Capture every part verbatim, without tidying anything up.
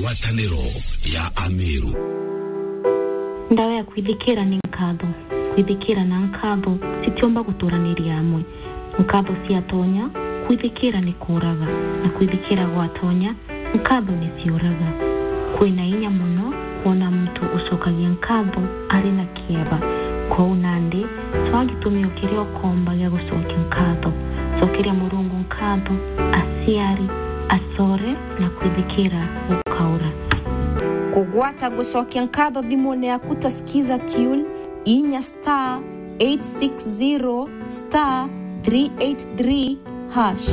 ngwataniro ya Amiru. Ndawa ya kwithikira ni nkatho. Kwithikira na nkatho sitiomba guturaniria amwe. Nkatho ciatonya, kwithikira ni kuraga, na kwithikira gwatonya, nkatho ni ciuraga. Kwina inya muno kuona mtu ucokagia nkatho ari na kieba. Kwa unandi, twagitumia ukirio komba gya gucokia nkatho. Cokeria Murungu nkatho, asiari, asore na kwithikira ukaura. Kugwata gucokia nkatho thimune yaku tasikiza tune inya star eight six zero star three eight three hash.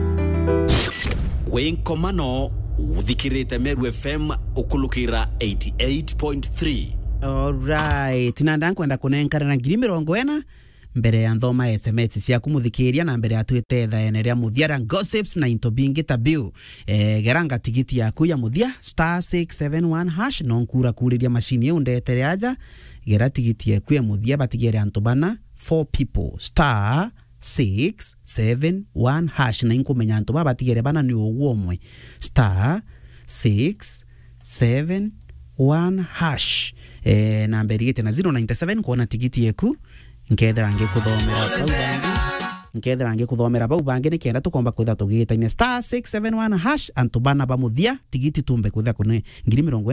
Wenkomano uthikirite Meru F M ukulukira eighty-eight point three. Alright, nanda nkwenda kunenkana na ngiri mirongo ena mbere ya nthoma S M S cia kumuthikiria na mbere ya twite thaene ria muthiara gossips na into bingi tabiu. Eh, geranga tigiti yaku ya muthia star six seven one hash non kura kuriria machine yu ndetere aja gera tigiti yaku ya muthia batigere antu bana four people star six seven one hash na inkumenya antu batigere bana ni ogwomwe star six seven one hash. Eh, na mbere yete na zero nine seven kuona tigiti yaku nkethera nge kuthomera bau bangi nkethera nge kuthomera bau bangi ni kenda tukomba kwitha tugita ine star six seven one hash antu bana bamuthia tigiti tumbe kwitha kune ngiri mirongo